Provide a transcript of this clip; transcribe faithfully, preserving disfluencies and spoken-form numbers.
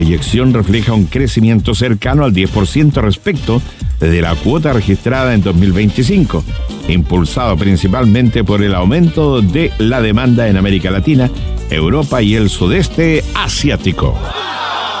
La proyección refleja un crecimiento cercano al diez por ciento respecto de la cuota registrada en dos mil veinticinco, impulsado principalmente por el aumento de la demanda en América Latina, Europa y el sudeste asiático.